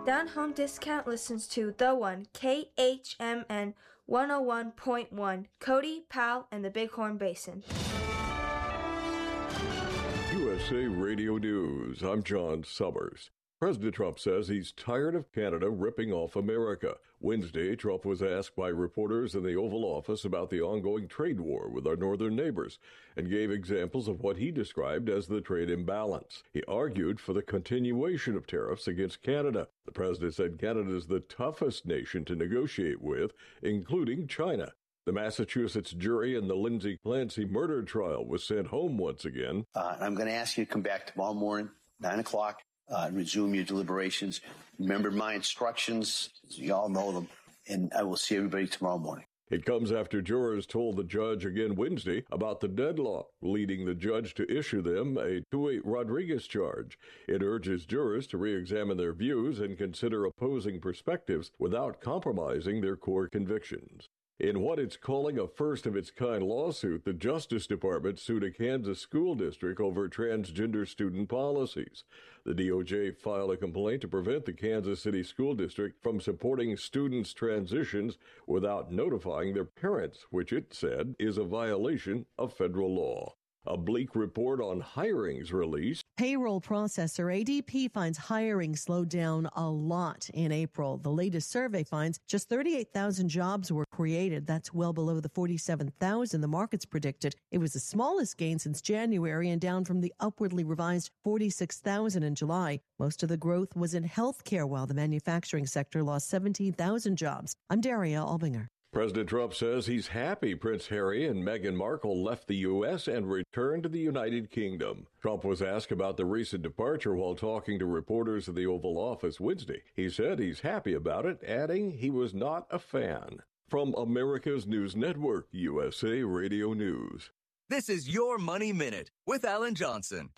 Down Home Discount listens to The One, KHMN 101.1, Cody, Powell, and the Bighorn Basin. USA Radio News. I'm John Summers. President Trump says he's tired of Canada ripping off America. Wednesday, Trump was asked by reporters in the Oval Office about the ongoing trade war with our northern neighbors and gave examples of what he described as the trade imbalance. He argued for the continuation of tariffs against Canada. The president said Canada is the toughest nation to negotiate with, including China. The Massachusetts jury in the Lindsay Clancy murder trial was sent home once again. I'm going to ask you to come back tomorrow morning, 9 o'clock. Resume your deliberations. Remember my instructions. You all know them. And I will see everybody tomorrow morning. It comes after jurors told the judge again Wednesday about the deadlock, leading the judge to issue them a 2-8 Rodriguez charge. It urges jurors to re-examine their views and consider opposing perspectives without compromising their core convictions. In what it's calling a first-of-its-kind lawsuit, the Justice Department sued a Kansas school district over transgender student policies. The DOJ filed a complaint to prevent the Kansas City School District from supporting students' transitions without notifying their parents, which it said is a violation of federal law. A bleak report on hirings released. Payroll processor ADP finds hiring slowed down a lot in April. The latest survey finds just 38,000 jobs were created. That's well below the 47,000 the markets predicted. It was the smallest gain since January and down from the upwardly revised 46,000 in July. Most of the growth was in healthcare, while the manufacturing sector lost 17,000 jobs. I'm Daria Albinger. President Trump says he's happy Prince Harry and Meghan Markle left the U.S. and returned to the United Kingdom. Trump was asked about the recent departure while talking to reporters at the Oval Office Wednesday. He said he's happy about it, adding he was not a fan. From America's News Network, USA Radio News. This is Your Money Minute with Alan Johnson.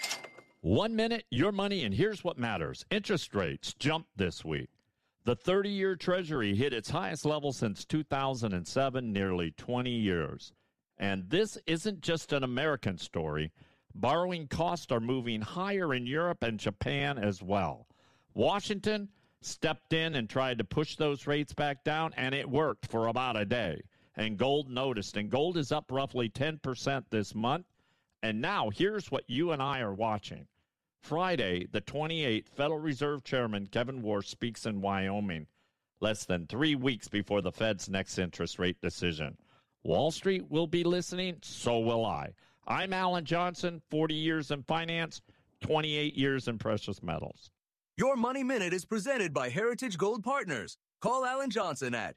1 minute, your money, and here's what matters. Interest rates jumped this week. The 30-year Treasury hit its highest level since 2007, nearly 20 years. And this isn't just an American story. Borrowing costs are moving higher in Europe and Japan as well. Washington stepped in and tried to push those rates back down, and it worked for about a day. And gold noticed, and gold is up roughly 10% this month. And now here's what you and I are watching. Friday, the 28th, Federal Reserve Chairman Kevin Warsh speaks in Wyoming, less than 3 weeks before the Fed's next interest rate decision. Wall Street will be listening, so will I. I'm Alan Johnson, 40 years in finance, 28 years in precious metals. Your Money Minute is presented by Heritage Gold Partners. Call Alan Johnson at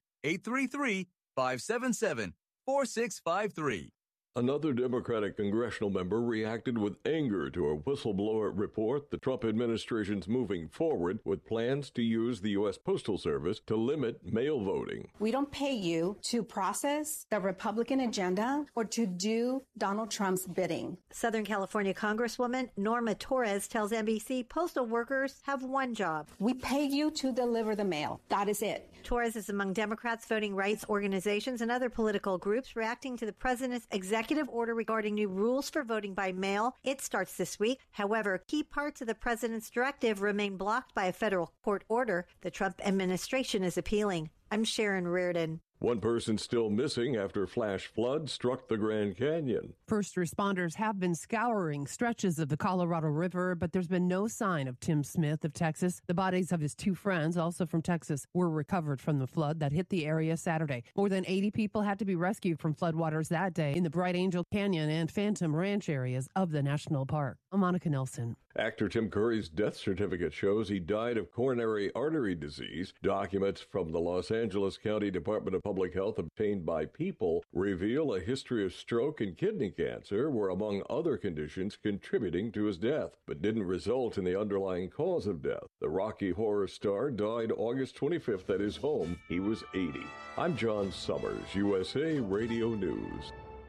833-577-4653. Another Democratic congressional member reacted with anger to a whistleblower report the Trump administration's moving forward with plans to use the U.S. Postal Service to limit mail voting. We don't pay you to process the Republican agenda or to do Donald Trump's bidding. Southern California Congresswoman Norma Torres tells NBC postal workers have one job. We pay you to deliver the mail. That is it. Torres is among Democrats, voting rights organizations, and other political groups reacting to the president's executive order regarding new rules for voting by mail. It starts this week. However, key parts of the president's directive remain blocked by a federal court order. The Trump administration is appealing. I'm Sharon Reardon. One person still missing after flash flood struck the Grand Canyon. First responders have been scouring stretches of the Colorado River, but there's been no sign of Tim Smith of Texas. The bodies of his two friends, also from Texas, were recovered from the flood that hit the area Saturday. More than 80 people had to be rescued from floodwaters that day in the Bright Angel Canyon and Phantom Ranch areas of the national park. I'm Monica Nelson. Actor Tim Curry's death certificate shows he died of coronary artery disease. Documents from the Los Angeles County Department of Public Health obtained by People reveal a history of stroke and kidney cancer were among other conditions contributing to his death, but didn't result in the underlying cause of death. The Rocky Horror star died August 25th at his home. He was 80. I'm John Summers, USA Radio News.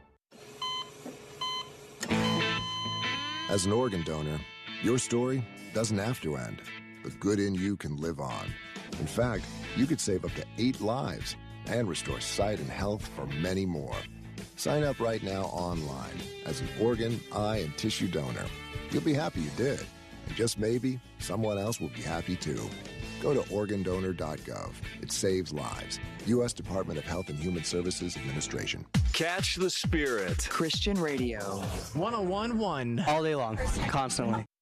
As an organ donor, your story doesn't have to end. The good in you can live on. In fact, you could save up to 8 lives and restore sight and health for many more. Sign up right now online as an organ, eye, and tissue donor. You'll be happy you did. And just maybe, someone else will be happy too. Go to organdonor.gov. It saves lives. U.S. Department of Health and Human Services Administration. Catch the spirit. Christian Radio. 101.1. All day long. Constantly.